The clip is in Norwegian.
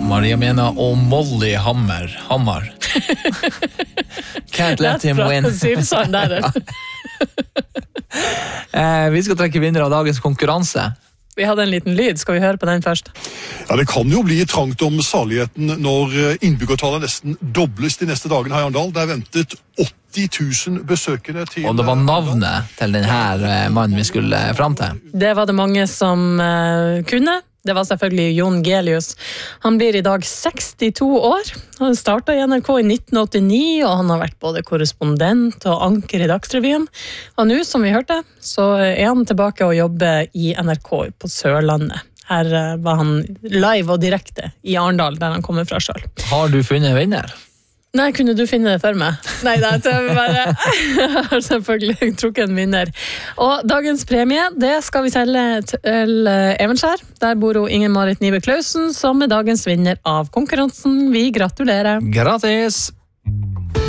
Maria Mena og Molly Hammar. Can't let him win. Vi skal trekke vinner av dagens konkurranse. Vi hadde en liten lyd, skal vi høre på den først? Ja, det kan jo bli trangt om saligheten når innbyggertallet nesten dobles de neste dagene her i Arendal. Det er ventet 80 000 besøkende til... Og det var navnet til denne mannen vi skulle frem til. Det var det mange som kunne. Det var selvfølgelig Jon Gelius. Han blir i dag 62 år. Han startet i NRK i 1989, og han har vært både korrespondent og anker i Dagsrevyen. Og nå, som vi hørte, så er han tilbake og jobber i NRK på Sørlandet. Her var han live og direkte i Arendal, der han kommer fra selv. Har du funnet vinner? Nei, kunne du finne det for meg? Nei, det er bare... Jeg har selvfølgelig trukket en vinner. Og dagens premie, det skal vi selge til Evenskjær. Der bor hun Inger Marit Nibe Klausen, som er dagens vinner av konkurransen. Vi gratulerer. Gratis!